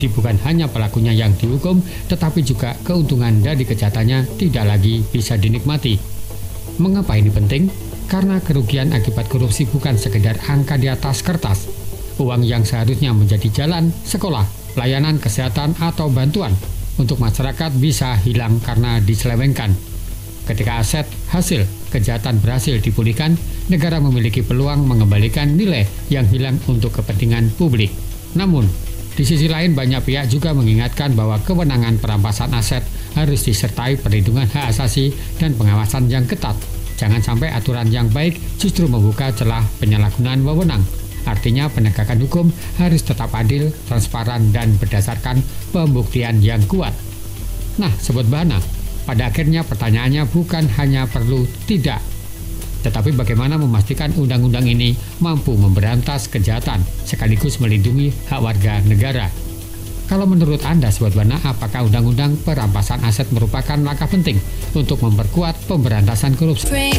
Bukan hanya pelakunya yang dihukum, tetapi juga keuntungan dari kejahatannya tidak lagi bisa dinikmati. Mengapa ini penting? Karena kerugian akibat korupsi bukan sekedar angka di atas kertas. Uang yang seharusnya menjadi jalan, sekolah, layanan kesehatan, atau bantuan untuk masyarakat bisa hilang karena diselewengkan. Ketika aset hasil kejahatan berhasil dipulihkan, negara memiliki peluang mengembalikan nilai yang hilang untuk kepentingan publik. Namun, di sisi lain banyak pihak juga mengingatkan bahwa kewenangan perampasan aset harus disertai perlindungan hak asasi dan pengawasan yang ketat. Jangan sampai aturan yang baik justru membuka celah penyalahgunaan wewenang. Artinya penegakan hukum harus tetap adil, transparan, dan berdasarkan pembuktian yang kuat. Nah, Sobat Bahana, pada akhirnya pertanyaannya bukan hanya perlu tidak, tetapi bagaimana memastikan undang-undang ini mampu memberantas kejahatan sekaligus melindungi hak warga negara. Kalau menurut Anda, Sobat Bahana, apakah undang-undang perampasan aset merupakan langkah penting untuk memperkuat pemberantasan korupsi?